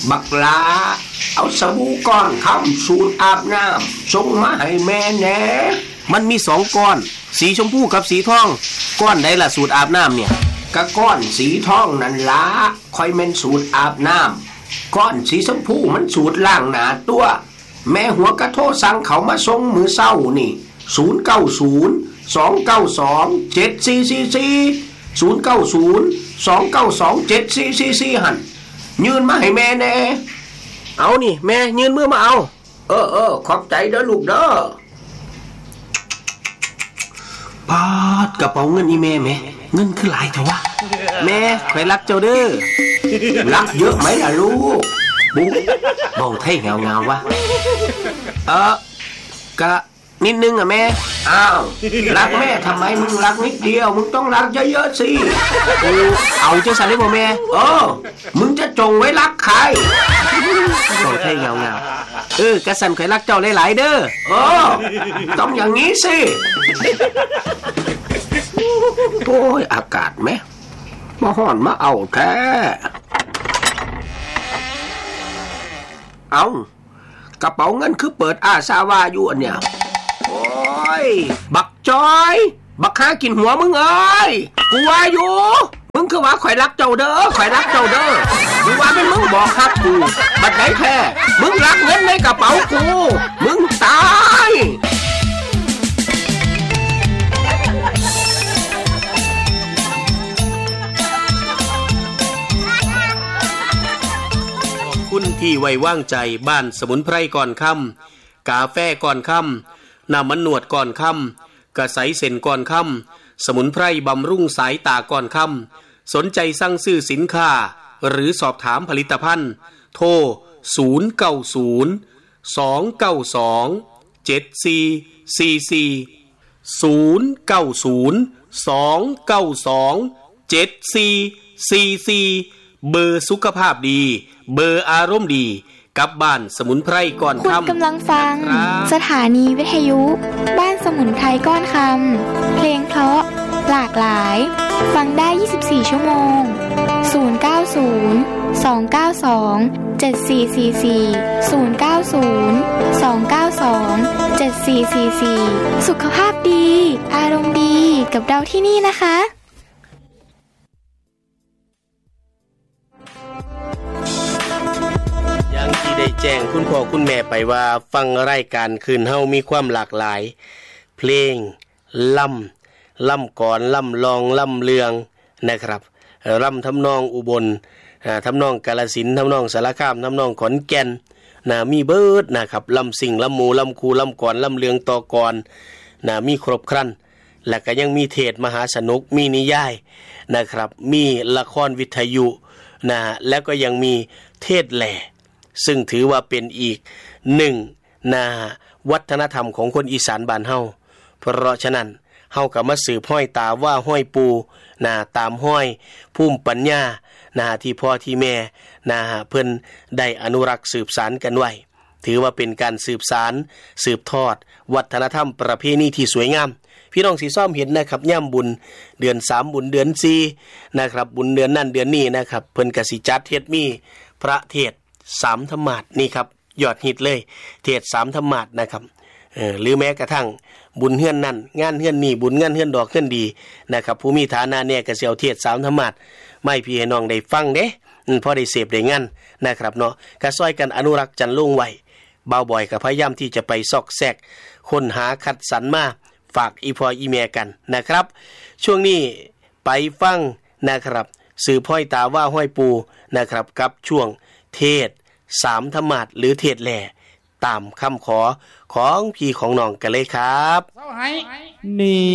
บักลาเอาสบู่ก้อนคำสูตรอาบน้ำส่งมาให้แม่แน่มันมี2ก้อนสีชมพูกับสีทองก้อนใดล่ะสูตรอาบน้ำเนี่ยกะก้อนสีทองนั่นล่ะค่อยแม่นสูตรอาบน้ำก้อนสีชมพูมันสูตรล้างหน้าตัวแม่หัวกะโทรสั่งเขามาส่งมื้อเช้านี่0902927444 หั่นยืนมาให้แม่แน่เอานี่แม่ยืนมือมาเอาขอบใจเด้อลูกเด้อปาดกระเป๋าเงินอีแม่แม่เงินคือหลายเถอะวะแม่ข่อยรักเจ้าเด้อรักเยอะไหมล่ะลูกบุ๊บองไทยเงาๆวะกะนิดนึงอ่ะแม่อ้าวรักแม่ทำไมมึงรักนิดเดียวมึงต้องรักเยอะๆสิเอาจังซั่นได้บ่แม่มึงจะจงไว้รักใครบองไทยเงาๆกะสั่นข่อยรักเจ้าหลายๆเด้อต้องอย่างนี้สิโอ้ยอากาศแม่มาฮ้อนมาเอาแท้เอากระเป๋าเงินคือเปิดอาซาวาอยู่อันเนี่ยโอ้ยบักจอยบักหากินหัวมึงเอ้ยกูว่าอยู่มึงคือว่าข่อยรักเจ้าเด้อข่อยรักเจ้าเด้อกูว่าเป็นมึงบอกฮักกูบัดไหนแท้มึงรักเงินในกระเป๋ากูมึงตายคุณที่ไว้วางใจบ้านสมุนไพรก่อนค่ำกาแฟก่อนค่ำน้ำมันหนวดก่อนค่ำกระใสเส้นก่อนค่ำสมุนไพรบำรุงสายตาก่อนค่ำสนใจสั่งซื้อสินค้าหรือสอบถามผลิตภัณฑ์โทร0902927444 เบอร์สุขภาพดีเบอร์อารมณ์ดีกับบ้านสมุนไพรก่อนค่ำคุณกำลังฟังสถานีวิทยุบ้านสมุนไพรก้อนคำเพลงเพราะหลากหลายฟังได้24ชั่วโมง0902927444 สุขภาพดีอารมณ์ดีกับเราที่นี่นะคะอย่างที่ได้แจ้งคุณพ่อคุณแม่ไปว่าฟังรายการคืนเฮามีความหลากหลายเพลงล่ำก่อนล่ำลองล่ำเลืองนะครับล่ำทำนองอุบลทำนองกาฬสินธุ์ทำนองสารคามทำนองขอนแก่นมีเบิดนะครับล่ำสิ่งล่ำหมูล่ำคูล่ำก่อนล่ำเลืองต่อก่อนมีครบครันและก็ยังมีเทศมหาสนุกมีนิยายนะครับมีละครวิทยุแล้วก็ยังมีเทศแหล่ซึ่งถือว่าเป็นอีกหนึ่งวัฒนธรรมของคนอีสานบ้านเฮาเพราะฉะนั้นเฮาก็มาสืบห้อยตาว่าห้อยปูตามห้อยภูมิปัญญาที่พ่อที่แม่เพิ่นได้อนุรักษ์สืบสานกันไว้ถือว่าเป็นการสืบสานสืบทอดวัฒนธรรมประเพณีที่สวยงามพี่น้องสิซ้อมเห็นนะครับย่ำบุญเดือน3บุญเดือน4นะครับบุญเดือนนั้นเดือนนี้นะครับเพิ่นก็สิจัดเทศมีพระเทศ3ธรรมาสน์นี่ครับยอดฮิตเลยเทศ3ธรรมาสน์นะครับหรือแม้กระทั่งบุญเฮือนนั่นงานเฮือนนี่บุญงานเฮือนดอกเฮือนดีนะครับผู้มีฐานะเนี่ยก็สิเอาเทศ3ธรรมาสน์ไม่พี่ให้น้องได้ฟังเด้พอได้เสพได้งานนะครับเนาะก็ช่วยกันอนุรักษ์จันลุงไว้เบาบ่อยก็พยายามที่จะไปซอกแซกค้นหาคัดสรรมาฝากอีพ่ออีแม่กันนะครับช่วงนี้ไปฟังนะครับสื่อพ่อยตาว่าห้อยปูนะครับกับช่วงเทศ3ธรรมาสน์หรือเทศแหล่ตามคำขอของพี่ของน้องกันเลยครับนี่